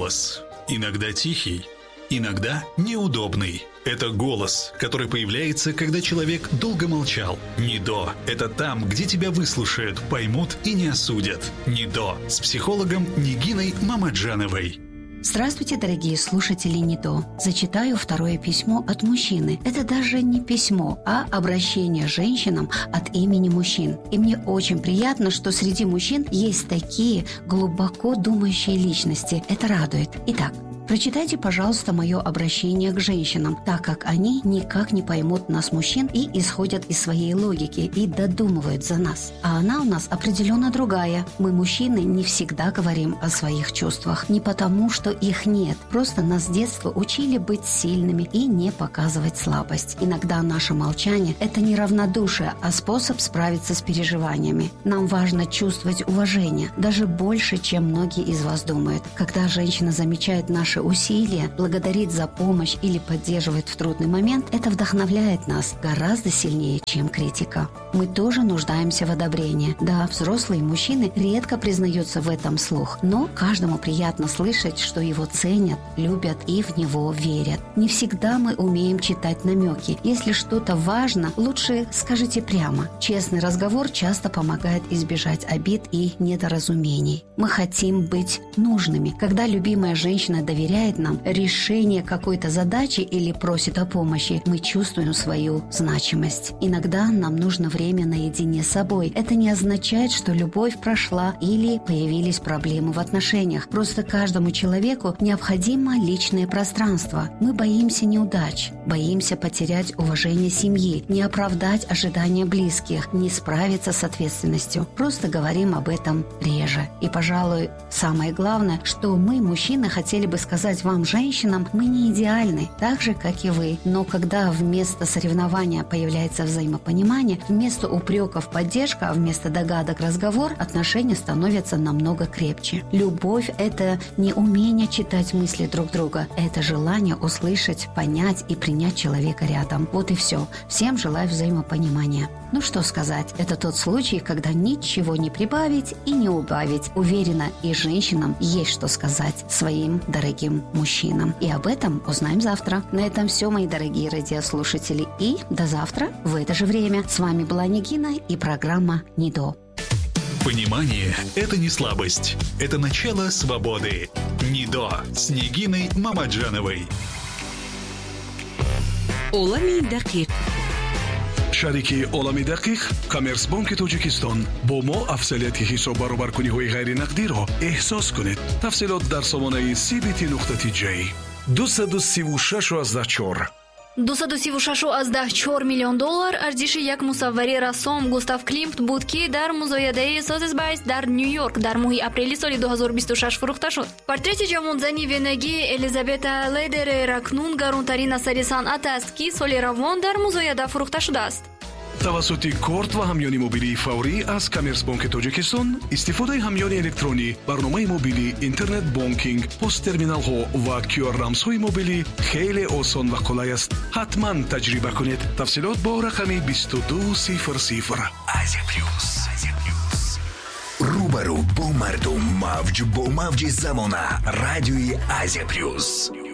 голос. Иногда тихий, иногда неудобный. Это голос, который появляется, когда человек долго молчал. НИДО – это там, где тебя выслушают, поймут и не осудят. НИДО с психологом Нигиной Мамаджановой. Здравствуйте, дорогие слушатели НИДО. Зачитаю второе письмо от мужчины. Это даже не письмо, а обращение женщинам от имени мужчин. И мне очень приятно, что среди мужчин есть такие глубоко думающие личности. Это радует. Итак, прочитайте, пожалуйста, мое обращение к женщинам, так как они никак не поймут нас, мужчин, и исходят из своей логики и додумывают за нас. А она у нас определенно другая. Мы, мужчины, не всегда говорим о своих чувствах. Не потому, что их нет. Просто нас с детства учили быть сильными и не показывать слабость. Иногда наше молчание – это не равнодушие, а способ справиться с переживаниями. Нам важно чувствовать уважение, даже больше, чем многие из вас думают. Когда женщина замечает наши усилия, благодарит за помощь или поддерживает в трудный момент, это вдохновляет нас гораздо сильнее, чем критика. Мы тоже нуждаемся в одобрении. Да, взрослые мужчины редко признаются в этом вслух, но каждому приятно слышать, что его ценят, любят и в него верят. Не всегда мы умеем читать намеки. Если что-то важно, лучше скажите прямо. Честный разговор часто помогает избежать обид и недоразумений. Мы хотим быть нужными. Когда любимая женщина доверяет нам решение какой-то задачи или просит о помощи, мы чувствуем свою значимость. Иногда нам нужно время наедине с собой. Это не означает, что любовь прошла или появились проблемы в отношениях. Просто каждому человеку необходимо личное пространство. Мы боимся неудач, боимся потерять уважение семьи, не оправдать ожидания близких, не справиться с ответственностью. Просто говорим об этом реже. И, пожалуй, самое главное, что мы, мужчины, хотели бы сказать вам, женщинам, мы не идеальны, так же, как и вы. Но когда вместо соревнования появляется взаимопонимание, вместо упреков поддержка, а вместо догадок разговор, отношения становятся намного крепче. Любовь – это не умение читать мысли друг друга, это желание услышать, понять и принять человека рядом. Вот и все. Всем желаю взаимопонимания. Ну что сказать, это тот случай, когда ничего не прибавить и не убавить. Уверена, и женщинам есть что сказать своим дорогим мужчинам. И об этом узнаем завтра. На этом все, мои дорогие радиослушатели. И до завтра в это же время. С вами была Нигина и программа НИДО. Понимание – это не слабость. Это начало свободы. НИДО с Нигиной Мамаджановой. Олами дақиқ. шарики олами дақиқ коммерсбанки тоҷикистон бо мо афзалияти ҳисоб баробаркуниҳои ғайринақдиро эҳсос кунед. тафсилот дар сомонаи cbt.j 236,4 $236.4 миллион арзиши як мусаввари рассом Густав Климт буд, ки дар музоядаи Сотесбайс дар Нью-Йорк дар моҳи апрели соли 2026 фурӯхта шуд. Портрети ҷавонзани венагии Элизабета Лейдерер акнун гаронтарин асари санъат аст, ки соли равон дар музояда фурӯхта шудааст. тавассути корт ва ҳамёни мобилии фаврӣ аз коммерсбанки тоҷикистон истифодаи ҳамёни электронӣ, барномаи мобилӣ, интернет банкинг, посттерминалҳо ва QR-рамзҳои мобилӣ хеле осон ва қулай аст. ҳатман таҷриба кунед. тафсилот бо рақами 2200. Азия Плюс. рӯбарӯ бо мардум, мавҷ бо мавҷи замона. радиои Азия Плюс.